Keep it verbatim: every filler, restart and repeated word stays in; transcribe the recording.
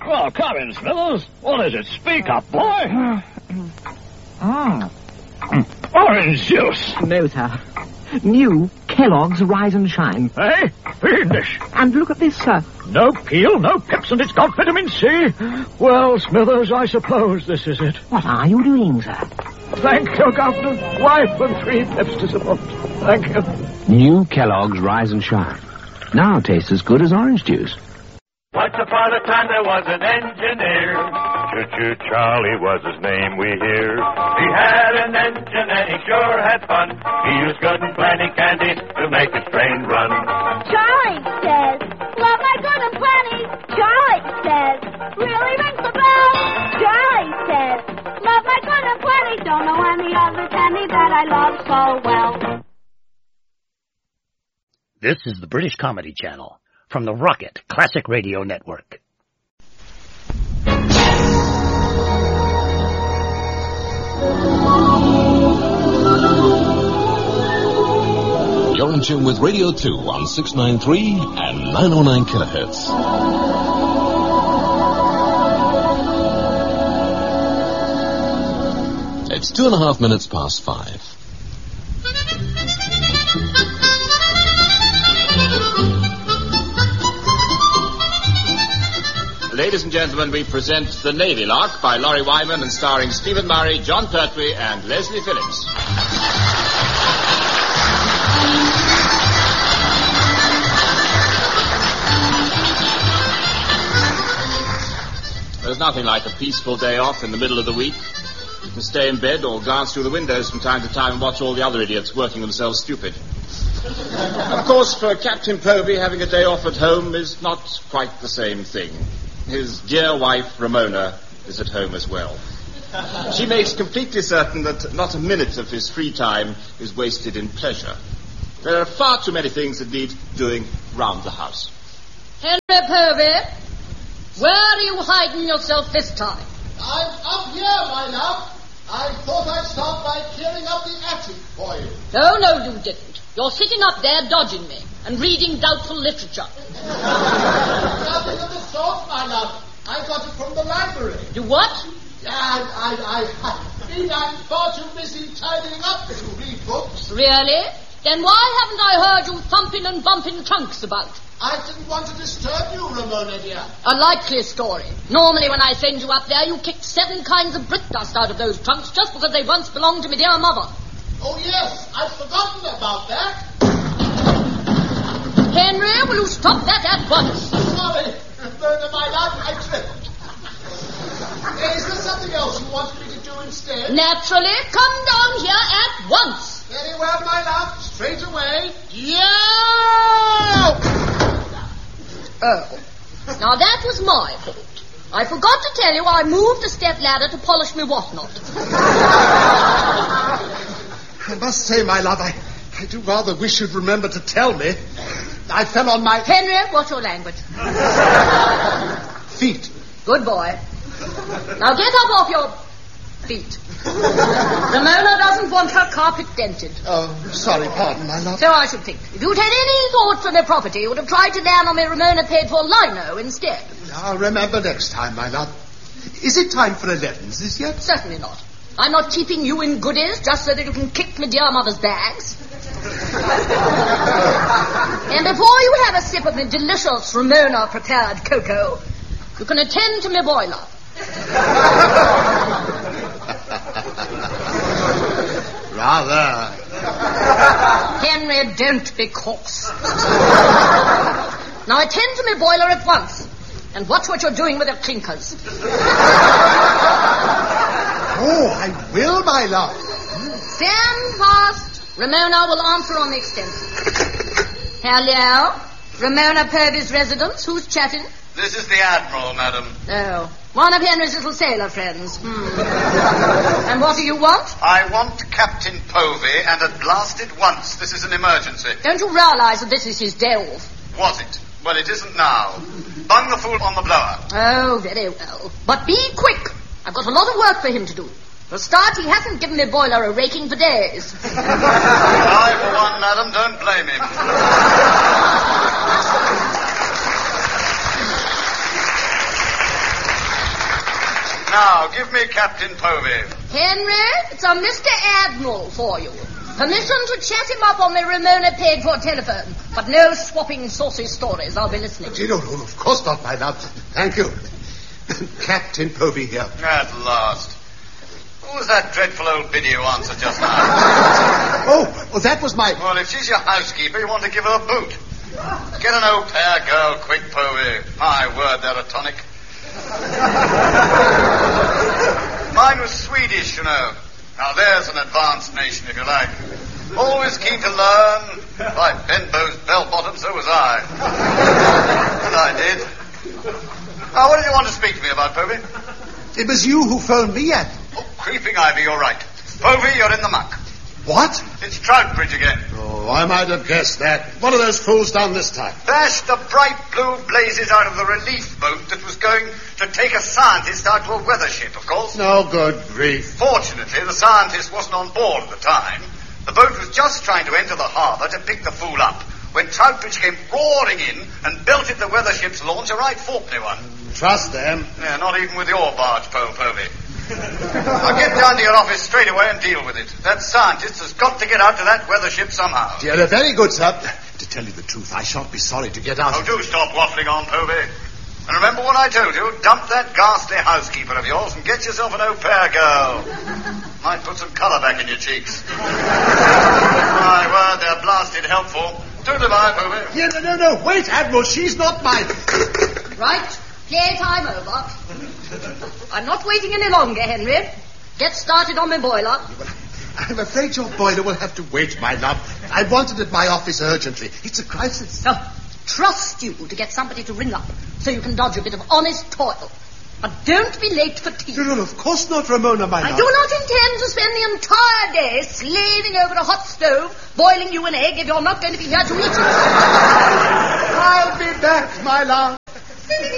Well, come in, Smithers. What is it? Speak up, boy. Ah. Orange juice. No, sir. New Kellogg's Rise and Shine. Hey, fiendish. And look at this, sir. No peel, no pips, and it's got vitamin C. Well, Smithers, I suppose this is it. What are you doing, sir? Thank you, Governor. Wife and three pips to support. Thank you. New Kellogg's Rise and Shine. Now tastes as good as orange juice. Once upon a time there was an engineer. Choo-choo Charlie was his name, we hear. He had an engine and he sure had fun. He used good and plenty candy to make his train run. Charlie says, love my good and plenty. Charlie says, really rings the bell. Charlie says, love my good and plenty. Don't know any other candy that I love so well. This is the British Comedy Channel from the Rocket Classic Radio Network. You're in tune with Radio two on six ninety-three and nine oh nine kilohertz. It's two and a half minutes past five. Ladies and gentlemen, we present The Navy Lark by Laurie Wyman and starring Stephen Murray, John Pertwee, and Leslie Phillips. There's nothing like a peaceful day off in the middle of the week. You can stay in bed or glance through the windows from time to time and watch all the other idiots working themselves stupid. Of course, for Captain Povey, having a day off at home is not quite the same thing. His dear wife, Ramona, is at home as well. She makes completely certain that not a minute of his free time is wasted in pleasure. There are far too many things that need doing round the house. Henry Povey, where are you hiding yourself this time? I'm up here, my love. I thought I'd start by clearing up the attic for you. No, no, you didn't. You're sitting up there dodging me and reading doubtful literature. Nothing of the sort, my love. I got it from the library. You what? Yeah, I, I, I, I think I'm far too busy tidying up to read books. Really? Then why haven't I heard you thumping and bumping trunks about? I didn't want to disturb you, Ramona, dear. A likely story. Normally when I send you up there, you kick seven kinds of brick dust out of those trunks just because they once belonged to me dear mother. Oh, yes, I've forgotten about that. Henry, will you stop that at once? Sorry, Ramona, my love, I tripped. Is there something else you want me to do instead? Naturally. Come down here at once. Very well, my love. Straight away. Yeah! Oh. Now, that was my fault. I forgot to tell you I moved the step ladder to polish me whatnot. I must say, my love, I, I do rather wish you'd remember to tell me. I fell on my... Henry, what's your language? Feet. Good boy. Now get up off your feet. Ramona doesn't want her carpet dented. Oh, sorry, pardon, my love. So I should think. If you'd had any thought for my property, you would have tried to land on me Ramona paid for lino instead. I'll remember next time, my love. Is it time for elevens yet? Certainly not. I'm not keeping you in goodies just so that you can kick my dear mother's bags. And before you have a sip of the delicious Ramona-prepared cocoa, you can attend to my boiler. Rather. Henry, don't be coarse. Now attend to my boiler at once, and watch what you're doing with the clinkers. Oh, I will, my love. Stand fast. Ramona will answer on the extension. Hello? Ramona Purvis' residence. Who's chatting? This is the Admiral, madam. Oh, one of Henry's little sailor friends. Hmm. And what do you want? I want Captain Povey, and at last at once. This is an emergency. Don't you realize that this is his day off? Was it? Well, it isn't now. Bung the fool on the blower. Oh, very well. But be quick. I've got a lot of work for him to do. For a start, he hasn't given me boiler a raking for days. I, for one, madam, don't blame him. Now, give me Captain Povey. Henry, it's a Mister Admiral for you. Permission to chat him up on the Ramona paid-for telephone. But no swapping saucy stories. I'll be listening. No, no, of course not, my love. Thank you. Captain Povey here. At last. Who was that dreadful old biddy who answered just now? oh, oh, that was my... Well, if she's your housekeeper, you want to give her a boot. Get an au pair girl quick, Povey. My word, they're a tonic. Mine was Swedish, you know. Now, there's an advanced nation, if you like. Always keen to learn. By Benbow's bell-bottom, so was I. And I did. Now, what did you want to speak to me about, Povey? It was you who phoned me at. Oh, creeping ivy, you're right. Povey, you're in the muck. What? It's Troutbridge again. Oh, I might have guessed that. What have those fools done this time? Bashed the bright blue blazes out of the relief boat that was going to take a scientist out to a weather ship, of course. No good grief. Fortunately, the scientist wasn't on board at the time. The boat was just trying to enter the harbour to pick the fool up when Troutbridge came roaring in and belted the weather ship's launch a right forkney one. Trust them. Yeah, not even with your barge, Pole Povey. I'll get down to your office straight away and deal with it. That scientist has got to get out to that weather ship somehow. Yeah, very good, sir. To tell you the truth, I shan't be sorry to get out. Oh, do stop waffling on, Povey. And remember what I told you. Dump that ghastly housekeeper of yours and get yourself an au pair girl. Might put some colour back in your cheeks. My word, they're blasted helpful. Toodle-bye, Povey. Yeah, no, no, no. Wait, Admiral. She's not mine. Right. Playtime over. I'm not waiting any longer, Henry. Get started on my boiler. I'm afraid your boiler will have to wait, my love. I want it at my office urgently. It's a crisis. Oh, trust you to get somebody to ring up so you can dodge a bit of honest toil. But don't be late for tea. No, no, of course not, Ramona, my love. I do not intend to spend the entire day slaving over a hot stove, boiling you an egg if you're not going to be here to eat it. I'll be back, my love.